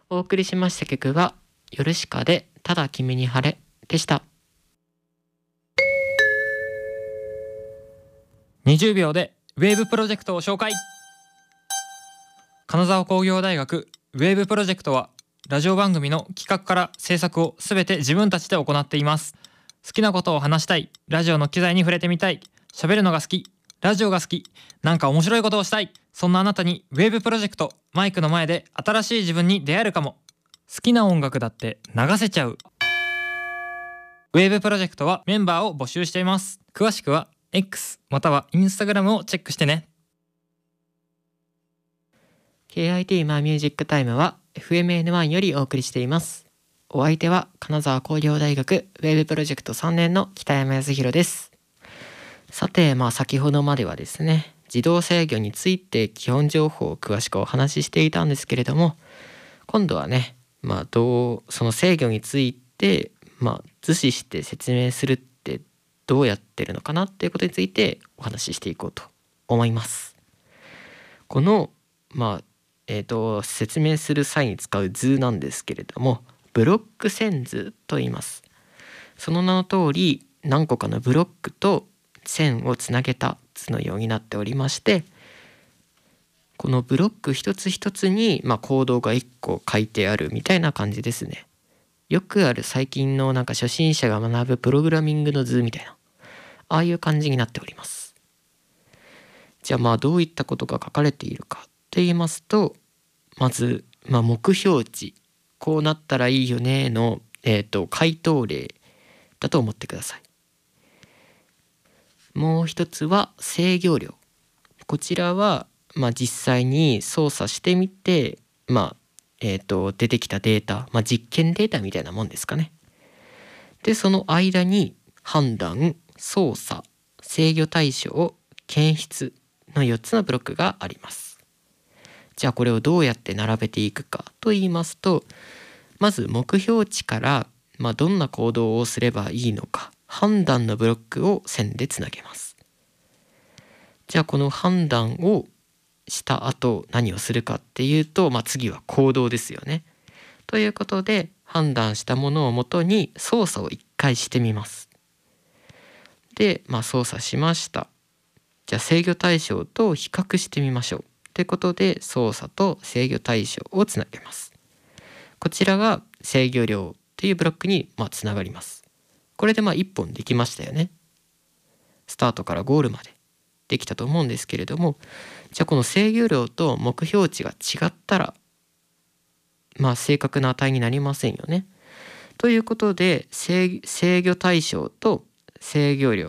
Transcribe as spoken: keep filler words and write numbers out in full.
お送りしました曲はヨルシカでただ君に晴れでした。 にじゅうびょうでウェーブプロジェクトを紹介。金沢工業大学ウェーブプロジェクトはラジオ番組の企画から制作をすべて自分たちで行っています。好きなことを話したい、ラジオの機材に触れてみたい、喋るのが好き、ラジオが好き、なんか面白いことをしたい、そんなあなたにウェーブプロジェクト、マイクの前で新しい自分に出会えるかも。好きな音楽だって流せちゃう。ウェーブプロジェクトはメンバーを募集しています。詳しくは X または Instagram をチェックしてね。 ケーアイティー マーミュージックタイムは エフエムエヌワン よりお送りしています。お相手は金沢工業大学ウェーブプロジェクトさんねんの北山康弘です。さて、まあ先ほどまではですね、自動制御について基本情報を詳しくお話ししていたんですけれども、今度はね、まあどうその制御についてまあ図示して説明するってどうやってるのかなっていうことについてお話ししていこうと思います。このまあえーと説明する際に使う図なんですけれども、ブロック線図と言います。その名の通り、何個かのブロックと線をつなげた図のようになっておりまして、このブロック一つ一つに、まあ、コードがいっこ書いてあるみたいな感じですね。よくある最近のなんか初心者が学ぶプログラミングの図みたいな、ああいう感じになっております。じゃあまあどういったことが書かれているかと言いますと、まず、まあ、目標値、こうなったらいいよねの、えーと、回答例だと思ってください。もう一つは制御量。こちらは、まあ、実際に操作してみて、まあえーと、出てきたデータ、まあ、実験データみたいなもんですかね。で、その間に判断、操作、制御対象、検出のよっつのブロックがあります。じゃあこれをどうやって並べていくかと言いますと、まず目標値から、まあ、どんな行動をすればいいのか、判断のブロックを線でつなげます。じゃあこの判断をした後何をするかっていうと、まあ、次は行動ですよね。ということで判断したものをもとに操作を一回してみます。で、まあ、操作しました。じゃあ制御対象と比較してみましょう。ということで操作と制御対象をつなげます。こちらが制御量というブロックにまあつながります。これでまあいっぽんできましたよね。スタートからゴールまでできたと思うんですけれども、じゃあこの制御量と目標値が違ったらまあ正確な値になりませんよね。ということで制、制御対象と制御量